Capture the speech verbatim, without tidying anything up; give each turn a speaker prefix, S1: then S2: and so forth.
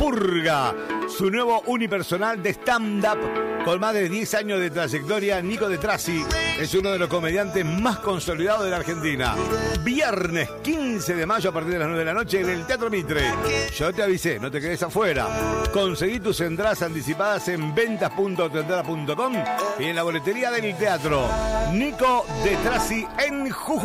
S1: Purga, su nuevo unipersonal de stand-up. Con más de diez años de trayectoria, Nico de Trasi es uno de los comediantes más consolidados de la Argentina. Viernes quince de mayo a partir de las nueve de la noche en el Teatro Mitre. Yo te avisé, no te quedes afuera. Conseguí tus entradas anticipadas en ventas punto tuentrada punto com y en la boletería del teatro. Nico de Trasi en Jujuy.